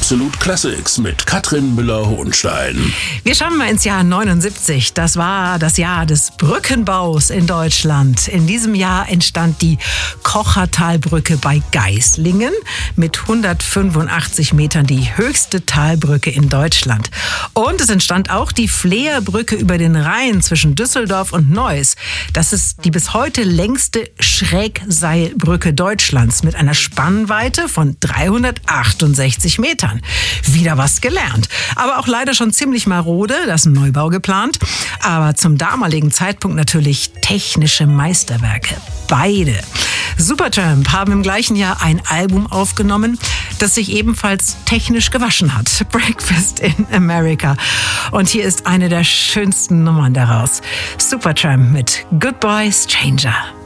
Absolut Classics mit Katrin Müller-Hohenstein. Wir schauen mal ins Jahr 79. Das war das Jahr des Brückenbaus in Deutschland. In diesem Jahr entstand die Kochertalbrücke bei Geislingen mit 185 Metern, die höchste Talbrücke in Deutschland. Und es entstand auch die Fleerbrücke über den Rhein zwischen Düsseldorf und Neuss. Das ist die bis heute längste Schrägseilbrücke Deutschlands mit einer Spannweite von 368 Metern. Wieder was gelernt. Aber auch leider schon ziemlich marode, da ist ein Neubau geplant. Aber zum damaligen Zeitpunkt natürlich technische Meisterwerke. Beide. Supertramp haben im gleichen Jahr ein Album aufgenommen, das sich ebenfalls technisch gewaschen hat. Breakfast in America. Und hier ist eine der schönsten Nummern daraus. Supertramp mit Goodbye Stranger.